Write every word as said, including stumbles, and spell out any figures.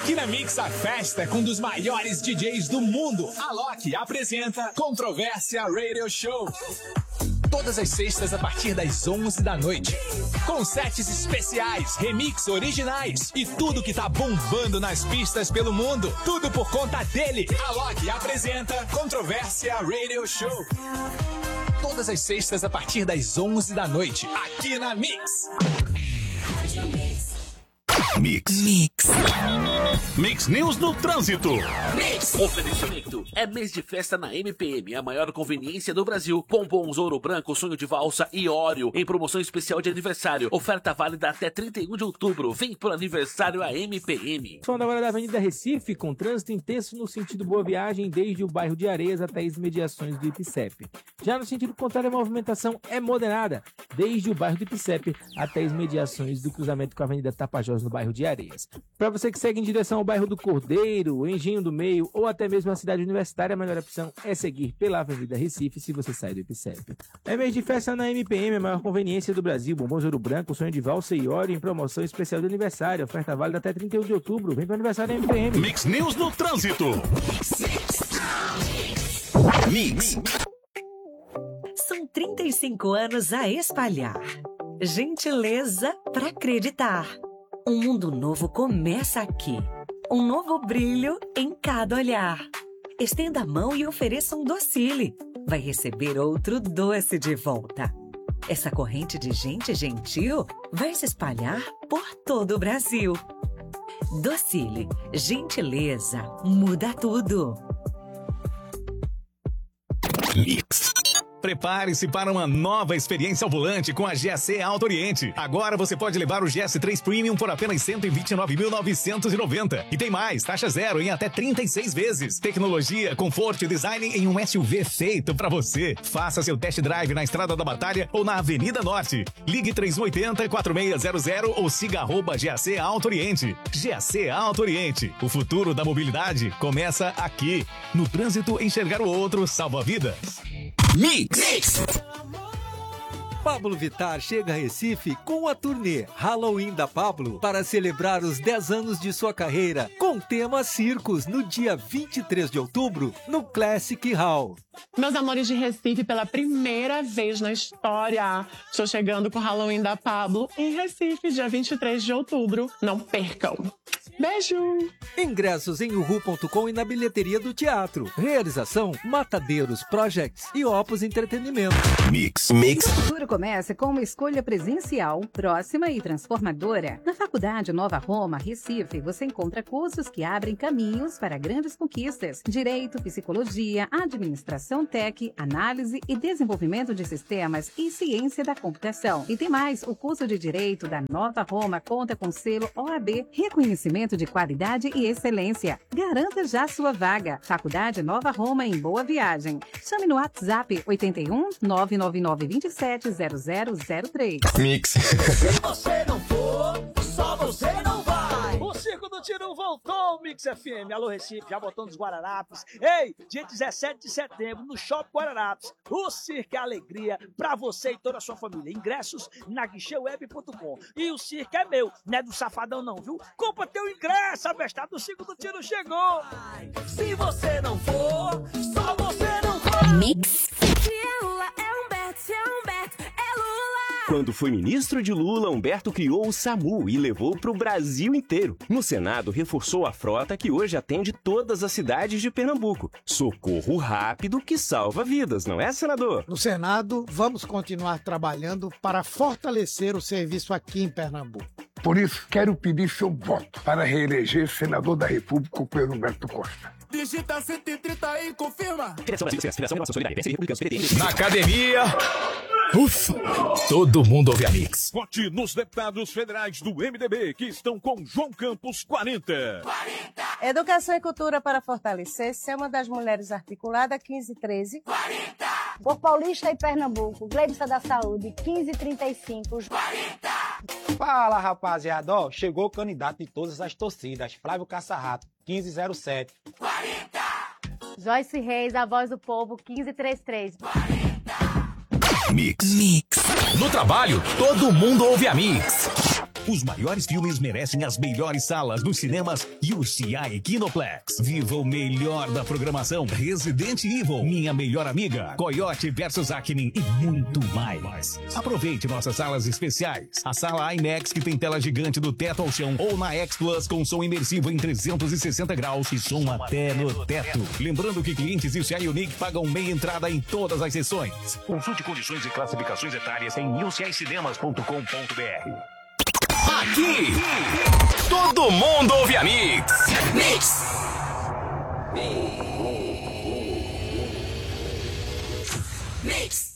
Aqui na Mix, a festa é com um dos maiores D Js do mundo. A Loki apresenta Controvérsia Radio Show. Todas as sextas a partir das onze da noite. Com sets especiais, remix originais e tudo que tá bombando nas pistas pelo mundo. Tudo por conta dele. A Loki apresenta Controvérsia Radio Show. Todas as sextas a partir das onze da noite. Aqui na Mix. Mix. Mix. Mix News no Trânsito. Mix. Oferecimento. É mês de festa na M P M, a maior conveniência do Brasil. Pompons Ouro Branco, Sonho de Valsa e Óleo em promoção especial de aniversário. Oferta válida até trinta e um de outubro. Vem pro aniversário a M P M. Som agora da Avenida Recife, com trânsito intenso no sentido Boa Viagem, desde o bairro de Areias até as imediações do Ipicep. Já no sentido contrário, a movimentação é moderada, desde o bairro do Ipicep até as imediações do cruzamento com a Avenida Tapajós, no bairro de Areias. Para você que segue em direção ao bairro do Cordeiro, o Engenho do Meio ou até mesmo a cidade universitária, a melhor opção é seguir pela Avenida Recife se você sai do Ipicep. É mês de festa na M P M, a maior conveniência do Brasil. Bombons Ouro Branco, Sonho de Valsa e Óleo em promoção especial de aniversário. Oferta válida até trinta e um de outubro. Vem para o aniversário da M P M. Mix News no Trânsito. Mix. São trinta e cinco anos a espalhar. Gentileza para acreditar. Um mundo novo começa aqui. Um novo brilho em cada olhar. Estenda a mão e ofereça um docile. Vai receber outro doce de volta. Essa corrente de gente gentil vai se espalhar por todo o Brasil. Docile, gentileza, muda tudo. Mix. Prepare-se para uma nova experiência ao volante com a G A C Auto Oriente. Agora você pode levar o G S três Premium por apenas cento e vinte e nove mil novecentos e noventa reais. E tem mais, taxa zero em até trinta e seis vezes. Tecnologia, conforto e design em um S U V feito para você. Faça seu test drive na Estrada da Batalha ou na Avenida Norte. Ligue três um oito zero, quatro seis zero zero ou siga arroba G A C Auto Oriente. G A C Auto Oriente. O futuro da mobilidade começa aqui. No trânsito, enxergar o outro salva vidas. Mix. Mix. Pablo Vittar chega a Recife com a turnê Halloween da Pablo para celebrar os dez anos de sua carreira com tema Circos no dia vinte e três de outubro no Classic Hall. Meus amores de Recife, pela primeira vez na história, estou chegando com o Halloween da Pablo em Recife, dia vinte e três de outubro. Não percam! Beijo! Ingressos em uhu ponto com e na bilheteria do teatro. Realização Matadeiros Projects e Opus Entretenimento. Mix. Mix. O futuro começa com uma escolha presencial, próxima e transformadora. Na Faculdade Nova Roma, Recife, você encontra cursos que abrem caminhos para grandes conquistas. Direito, Psicologia, Administração Tech, Análise e Desenvolvimento de Sistemas e Ciência da Computação. E tem mais, o curso de Direito da Nova Roma conta com selo O A B, reconhecimento de qualidade e excelência. Garanta já sua vaga. Faculdade Nova Roma em Boa Viagem. Chame no WhatsApp oito um nove nove nove dois sete zero zero zero três. Mix. Se você não for, só você não vai. O Circo do Tiro voltou, Mix F M. Alô, Recife, já botou nos Guararapes. Ei, dia dezessete de setembro, no Shopping Guararapes. O Circo é alegria pra você e toda a sua família. Ingressos na guichê web ponto com. E o Circo é meu, não é do Safadão não, viu? Compra teu ingresso, a bestado do Circo do Tiro chegou. Se você não for, só você não vai. Mix. Se é Lula, é Humberto, se é Humberto, é Lula. Quando foi ministro de Lula, Humberto criou o SAMU e levou para o Brasil inteiro. No Senado, reforçou a frota que hoje atende todas as cidades de Pernambuco. Socorro rápido que salva vidas, não é, senador? No Senado, vamos continuar trabalhando para fortalecer o serviço aqui em Pernambuco. Por isso, quero pedir seu voto para reeleger senador da República, o Pedro Humberto Costa. Digita cento e trinta e confirma. Federação Brasil, Federação de Relações Solidárias, Republicanos, P D T. Na academia, ufa, todo mundo ouve a Mix. Vote nos deputados federais do M D B que estão com João Campos quarenta. quarenta. Educação e Cultura para fortalecer, Selma das Mulheres Articulada quinze treze. quarenta. Por Paulista e Pernambuco, Gleibson da Saúde quinze trinta e cinco. quarenta. Fala, rapaziada, ó, chegou o candidato de todas as torcidas, Flávio Caçarrato, quinze zero sete. quarenta. Joyce Reis, a voz do povo, quinze trinta e três. Mix. Mix. No trabalho, todo mundo ouve a Mix. Os maiores filmes merecem as melhores salas nos cinemas U C I Kinoplex. Viva o melhor da programação. Resident Evil, Minha Melhor Amiga, Coyote versus Acme e muito mais. Aproveite nossas salas especiais. A sala IMAX, que tem tela gigante do teto ao chão, ou na X Plus com som imersivo em trezentos e sessenta graus e som até no teto. Lembrando que clientes U C I Unique pagam meia entrada em todas as sessões. Consulte condições e classificações etárias em u c i cinemas ponto com ponto b r. Aqui, todo mundo ouve a Mix. Mix. Mix.